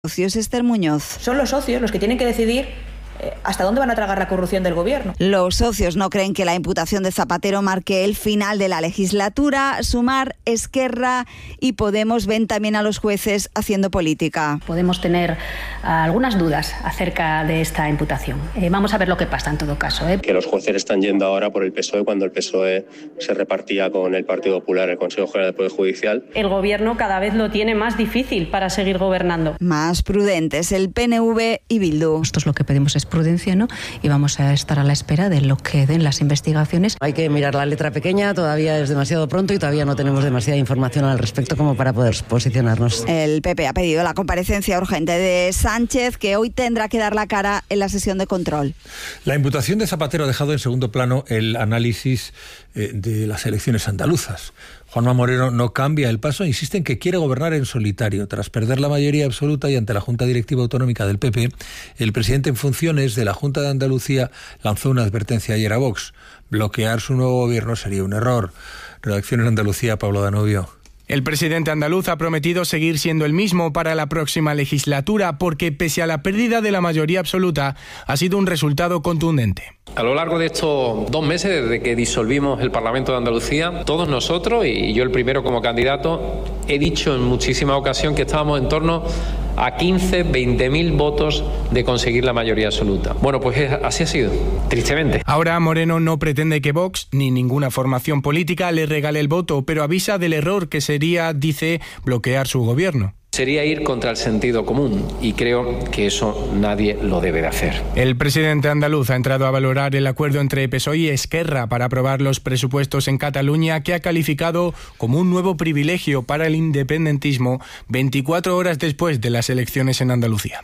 Socios Esther Muñoz. Son los socios los que tienen que decidir hasta dónde van a tragar la corrupción del gobierno. Los socios no creen que la imputación de Zapatero marque el final de la legislatura. Sumar, Esquerra y Podemos ven también a los jueces haciendo política. Podemos tener algunas dudas acerca de esta imputación. Vamos a ver lo que pasa en todo caso. Que los jueces están yendo ahora por el PSOE cuando el PSOE se repartía con el Partido Popular el Consejo General del Poder Judicial. El gobierno cada vez lo tiene más difícil para seguir gobernando. Más prudentes el PNV y Bildu. Nosotros lo que pedimos es prudencia, ¿no? Y vamos a estar a la espera de lo que den las investigaciones. Hay que mirar la letra pequeña, todavía es demasiado pronto y todavía no tenemos demasiada información al respecto como para poder posicionarnos. El PP ha pedido la comparecencia urgente de Sánchez, que hoy tendrá que dar la cara en la sesión de control. La imputación de Zapatero ha dejado en segundo plano el análisis de las elecciones andaluzas. Juanma Moreno no cambia el paso, insiste en que quiere gobernar en solitario. Tras perder la mayoría absoluta y ante la Junta Directiva Autonómica del PP, el presidente en funciones de la Junta de Andalucía lanzó una advertencia ayer a Vox. Bloquear su nuevo gobierno sería un error. Redacción en Andalucía, Pablo Danubio. El presidente andaluz ha prometido seguir siendo el mismo para la próxima legislatura porque, pese a la pérdida de la mayoría absoluta, ha sido un resultado contundente. A lo largo de estos 2 meses, desde que disolvimos el Parlamento de Andalucía, todos nosotros, y yo el primero como candidato, he dicho en muchísimas ocasiones que estábamos en torno a 20.000 votos de conseguir la mayoría absoluta. Bueno, pues así ha sido, tristemente. Ahora Moreno no pretende que Vox ni ninguna formación política le regale el voto, pero avisa del error que sería, dice, bloquear su gobierno. Sería ir contra el sentido común y creo que eso nadie lo debe de hacer. El presidente andaluz ha entrado a valorar el acuerdo entre PSOE y Esquerra para aprobar los presupuestos en Cataluña, que ha calificado como un nuevo privilegio para el independentismo 24 horas después de las elecciones en Andalucía.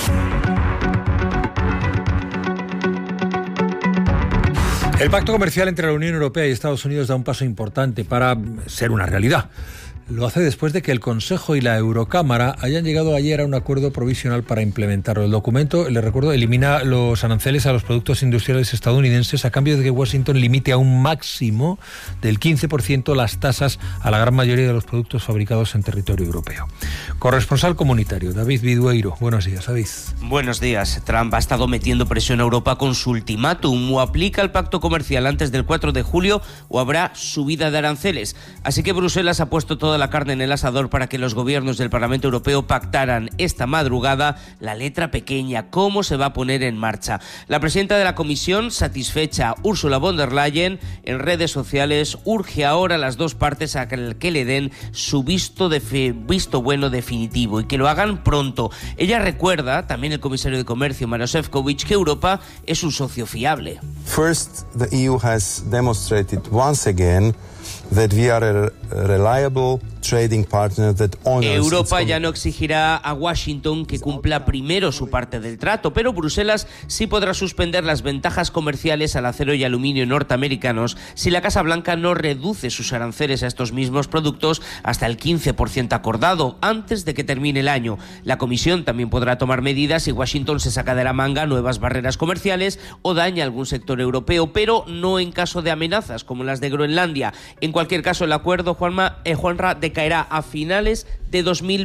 El pacto comercial entre la Unión Europea y Estados Unidos da un paso importante para ser una realidad. Lo hace después de que el Consejo y la Eurocámara hayan llegado ayer a un acuerdo provisional para implementarlo. El documento, les recuerdo, elimina los aranceles a los productos industriales estadounidenses a cambio de que Washington limite a un máximo del 15% las tasas a la gran mayoría de los productos fabricados en territorio europeo. Corresponsal comunitario, David Vidueiro. Buenos días, David. Buenos días. Trump ha estado metiendo presión a Europa con su ultimátum. O aplica el pacto comercial antes del 4 de julio o habrá subida de aranceles. Así que Bruselas ha puesto toda la carne en el asador para que los gobiernos del Parlamento Europeo pactaran esta madrugada la letra pequeña, cómo se va a poner en marcha. La presidenta de la Comisión, satisfecha, Ursula von der Leyen, en redes sociales urge ahora a las dos partes a que le den su visto bueno definitivo y que lo hagan pronto. Ella recuerda, también el comisario de Comercio, Maroš Šefčovič, que Europa es un socio fiable. First, the EU has demonstrated once again that we are a reliable trading partner that honors. Europa ya no exigirá a Washington que cumpla primero su parte del trato, pero Bruselas sí podrá suspender las ventajas comerciales al acero y aluminio norteamericanos si la Casa Blanca no reduce sus aranceles a estos mismos productos hasta el 15% acordado antes de que termine el año. La Comisión también podrá tomar medidas si Washington se saca de la manga nuevas barreras comerciales o daña algún sector europeo, pero no en caso de amenazas como las de Groenlandia. En cualquier caso, el acuerdo, Juanra, decaerá a finales de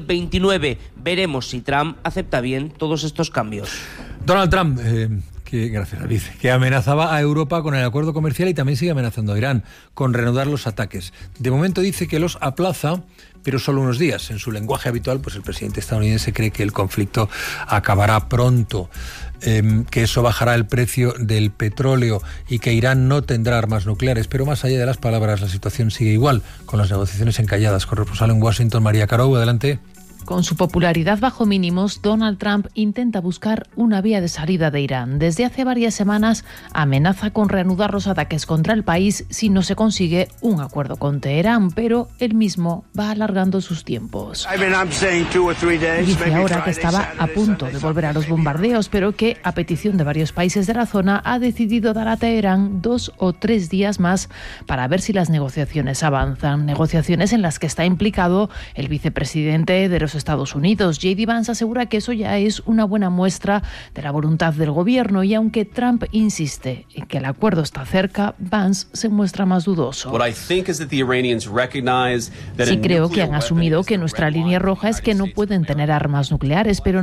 2029. Veremos si Trump acepta bien todos estos cambios. Donald Trump, gracias David, que amenazaba a Europa con el acuerdo comercial y también sigue amenazando a Irán con reanudar los ataques. De momento dice que los aplaza, pero solo unos días. En su lenguaje habitual, pues el presidente estadounidense cree que el conflicto acabará pronto, que eso bajará el precio del petróleo y que Irán no tendrá armas nucleares. Pero más allá de las palabras, la situación sigue igual, con las negociaciones encalladas. Corresponsal en Washington, María Carou, adelante. Con su popularidad bajo mínimos, Donald Trump intenta buscar una vía de salida de Irán. Desde hace varias semanas amenaza con reanudar los ataques contra el país si no se consigue un acuerdo con Teherán, pero él mismo va alargando sus tiempos. Dice ahora que estaba a punto de volver a los bombardeos, pero que, a petición de varios países de la zona, ha decidido dar a Teherán 2 o 3 días más para ver si las negociaciones avanzan. Negociaciones en las que está implicado el vicepresidente de los los Estados Unidos. J.D. Vance asegura que eso ya es una buena muestra de la voluntad del gobierno, y aunque Trump insiste en que el acuerdo está cerca, Vance se muestra más dudoso. Sí, creo que han asumido que nuestra línea roja es que no pueden tener armas nucleares, pero